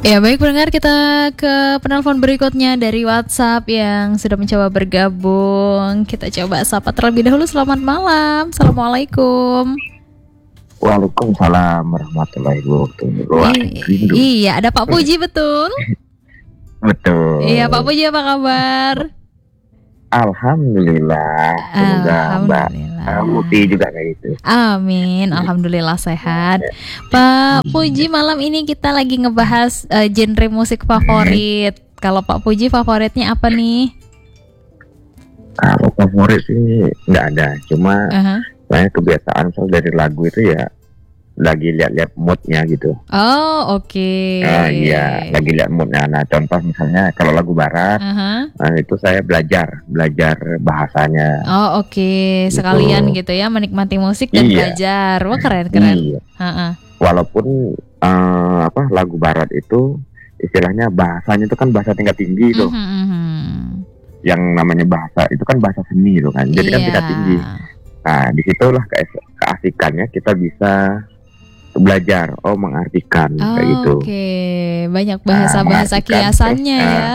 Ya baik pendengar, kita ke penelpon berikutnya dari WhatsApp yang sudah mencoba bergabung. Kita coba sapa terlebih dahulu. Selamat malam. Assalamualaikum. Waalaikumsalam warahmatullahi wabarakatuh. Iya, ada Pak Puji betul? Betul. Iya, Pak Puji apa kabar? Alhamdulillah. Semoga Mbak Muti juga kayak gitu. Amin. Alhamdulillah sehat. Pak Puji, malam ini kita lagi ngebahas genre musik favorit. Kalau Pak Puji favoritnya apa nih? Kalau favorit sih nggak ada. Cuma saya kebiasaan soal dari lagu itu ya lagi lihat-lihat moodnya gitu. Oh, oke. Iya, lagi lihat moodnya. Nah, contoh misalnya kalau lagu barat, itu saya belajar bahasanya. Oh, oke. Sekalian gitu ya, menikmati musik dan belajar. Wah, keren. Iya. Walaupun lagu barat itu istilahnya bahasanya itu kan bahasa tingkat tinggi tuh. Yang namanya bahasa itu kan bahasa seni tuh kan. Jadi kan tingkat tinggi. Nah, disitulah keasikannya kita bisa belajar, mengartikan kayak gitu. Oke, banyak bahasa-bahasa kiasannya ya.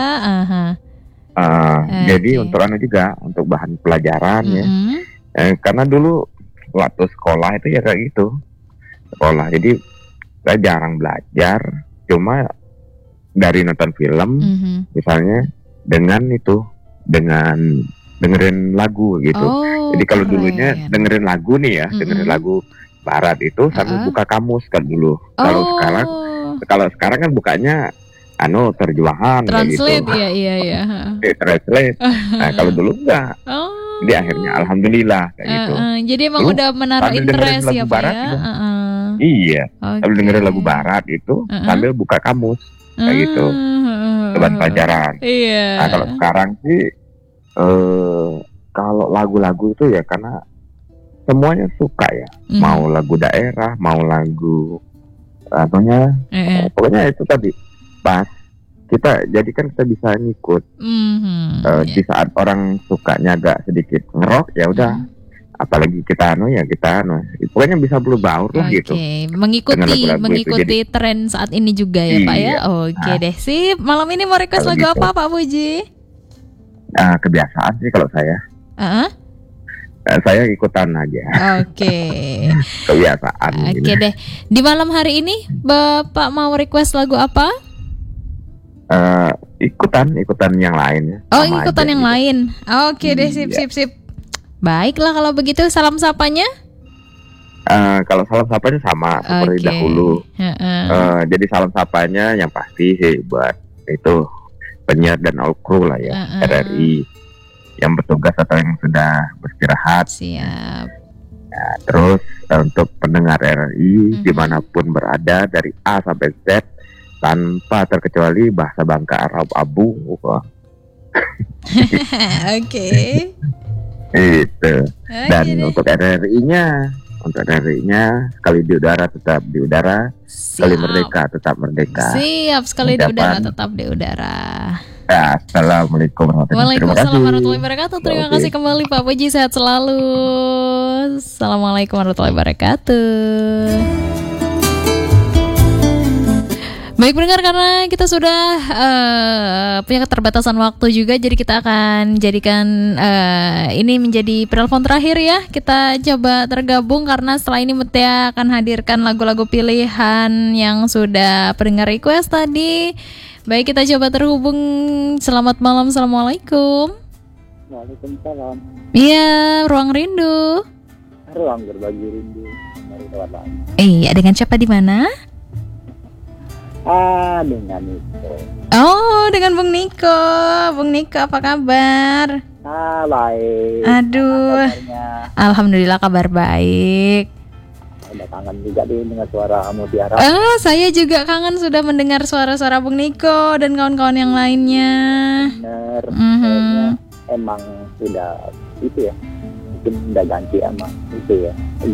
Jadi untuk juga untuk bahan pelajaran ya. Karena dulu waktu sekolah itu ya kayak gitu. Sekolah, jadi saya jarang belajar, cuma dari nonton film, misalnya dengan dengerin lagu gitu. Jadi kalau dulunya dengerin lagu nih ya, dengerin lagu barat itu sambil buka kamus kan dulu. Kalau sekarang kan bukanya terjemahan translate gitu. Iya. Translate. Nah, kalau dulu enggak. Jadi akhirnya alhamdulillah kayak gitu. Jadi emang dulu, udah menaruh interest ya Pak ya. Iya. Sambil dengerin lagu barat itu sambil buka kamus kayak gitu. Bahan pelajaran. Iya. Nah, kalau sekarang sih kalau lagu-lagu itu ya karena semuanya suka ya, mau lagu daerah, mau lagu pokoknya itu tadi pas kita jadi kan kita bisa ngikut di saat orang sukanya agak sedikit ngerok ya udah, apalagi kita pokoknya bisa berbaur lah gitu. Mengikuti tren saat ini juga ya Pak ya. Oke deh, sip. Malam ini mau request lagu apa Pak Puji? Kebiasaan sih kalau saya. Saya ikutan aja. Oke. Kebiasaan. Oke deh. Di malam hari ini Bapak mau request lagu apa? Ikutan yang lain ya. Ikutan yang lain. Oke deh, sip. Baiklah kalau begitu, salam sapanya? Kalau salam sapanya sama seperti dahulu. Jadi salam sapanya yang pasti sih buat itu penyiar dan all crew lah ya, RRI yang bertugas atau yang sudah beristirahat. Siap. Nah, terus untuk pendengar RRI dimanapun berada dari A sampai Z tanpa terkecuali bahasa Bangka, Arab, Abu. Oke. Itu. Dan untuk RRI-nya sekali di udara tetap di udara, sekali merdeka tetap merdeka. Siap, sekali di udara tetap di udara. Assalamualaikum warahmatullahi wabarakatuh. Terima kasih kembali Pak Puji, sehat selalu. Assalamualaikum warahmatullahi wabarakatuh. Baik pendengar, karena kita sudah punya keterbatasan waktu juga, jadi kita akan jadikan ini menjadi penelpon terakhir ya. Kita coba tergabung karena setelah ini Mutia akan hadirkan lagu-lagu pilihan yang sudah pendengar request tadi. Baik, kita coba terhubung. Selamat malam, assalamualaikum. Waalaikumsalam. Iya, ruang rindu. Ruang berbagi rindu. Iya, dengan siapa di mana? Dengan Niko. Dengan Bung Niko. Bung Niko, apa kabar? Baik. Aduh. Alhamdulillah kabar baik. Udah kangen juga dengar suara Mutiara. Saya juga kangen sudah mendengar suara-suara Bung Niko dan kawan-kawan yang lainnya. Bener. Emang sudah itu ya. Mungkin udah ganti emang itu ya.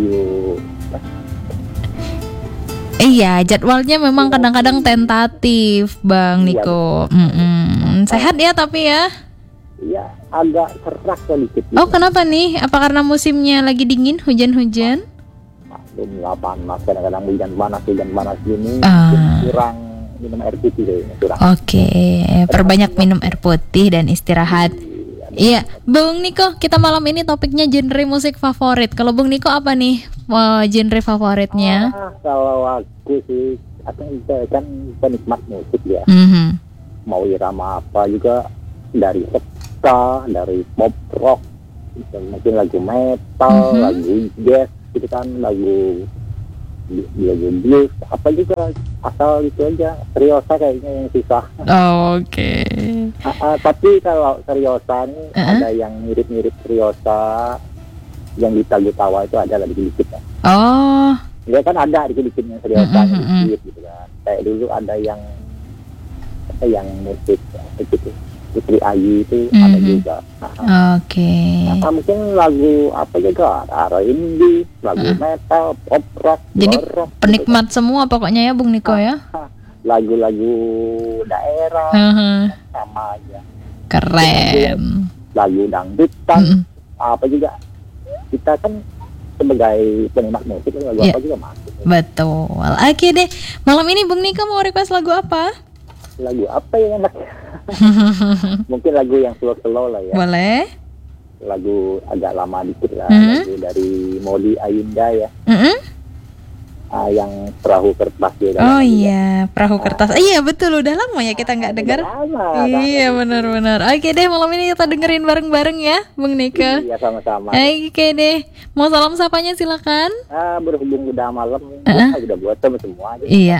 Iya, jadwalnya memang kadang-kadang tentatif, Bang Niko. Sehat ya tapi ya? Iya, agak serak sedikit. Kenapa nih? Apa karena musimnya lagi dingin, hujan-hujan? Panas, kadang-kadang hujan panas gini, kurang minum air putih deh, kurang. Oke, perbanyak minum air putih dan istirahat. Iya, Bung Niko, kita malam ini topiknya genre musik favorit. Kalau Bung Niko apa nih genre favoritnya? Kalau aku sih, aku kan penikmat musik ya. Mau irama apa juga, dari ska, dari pop rock, mungkin lagu metal, lagu jazz, gitu kan, lagu blues, apa juga, asal itu aja. Seriosa kayaknya yang susah. Oke. Tapi kalau seriosa nih ada yang mirip-mirip seriosa, yang ditawa itu ada dikit-dikit ya. Oh. Ya kan ada dikit-dikit yang seriosa dikit gitu kan. Kayak dulu ada yang musik gitu. Putri Ayu itu ada juga. Oke. Mungkin lagu apa juga, R&B, lagu metal, pop rock. Jadi rock, penikmat gitu. Semua pokoknya ya Bung Niko ya. Lagu-lagu daerah sama aja. Keren. Lagu dangdutan, apa juga. Kita kan sebagai penikmat musik lagu apa juga masuk. Betul. Oke deh. Malam ini Bung Niko mau request lagu apa? Lagu apa yang enak? Mungkin lagu yang slow-slow lah ya. Boleh. Lagu agak lama dikit lah. Lagu dari Maudy Ayunda ya. Yang Perahu Kertas ya. Oh iya, Perahu Kertas. Iya betul, udah lama ya kita nggak dengar. Iya benar-benar. Oke deh, malam ini kita dengerin bareng-bareng ya, Bung Niko. Iya sama-sama. Oke deh, mau salam sapanya silakan. Berhubung udah malam, udah buat semua aja. Iya.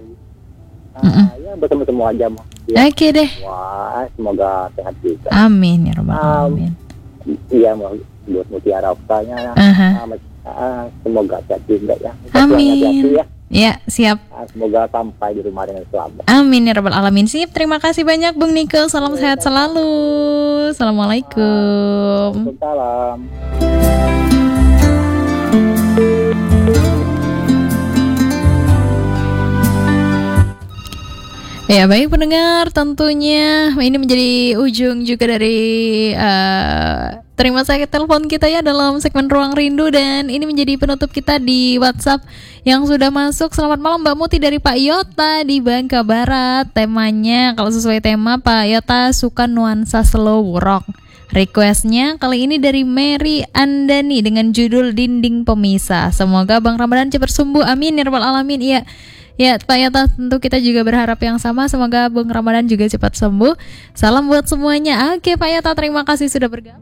Ya bertemu semua aja mau. Ya. Oke deh. Wah, semoga sehat juga. Amin ya rabbal alamin. Iya mau buat Mutiara Oktanya. Semoga sehat juga ya. Amin. Ya. Ya siap. Semoga sampai di rumah dengan selamat. Amin ya rabbal alamin. Sip. Terima kasih banyak Bung Niko. Salam sehat selalu. Assalamualaikum. Waalaikumsalam. Ya baik pendengar, tentunya ini menjadi ujung juga dari terima saya telepon kita ya dalam segmen Ruang Rindu, dan ini menjadi penutup kita di WhatsApp yang sudah masuk. Selamat malam Mbak Muti dari Pak Yota di Bangka Barat. Temanya kalau sesuai tema Pak Yota suka nuansa slow rock. Requestnya kali ini dari Mary Andani dengan judul Dinding Pemisah. Semoga Bang Ramadan cepat sembuh, amin ya rabbal alamin. Iya. Ya Pak Yata, tentu kita juga berharap yang sama. Semoga Bung Ramadan juga cepat sembuh. Salam buat semuanya. Oke Pak Yata, terima kasih sudah bergabung.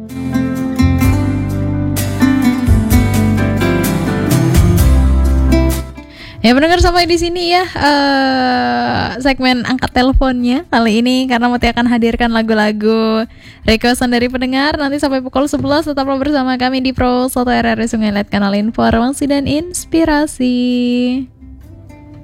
Ya pendengar, sampai di sini ya segmen angkat teleponnya kali ini, karena Muti akan hadirkan lagu-lagu requestan dari pendengar. Nanti sampai pukul 11 tetaplah bersama kami di Pro Soto RRI Sungai Liat, kanal informasi dan inspirasi.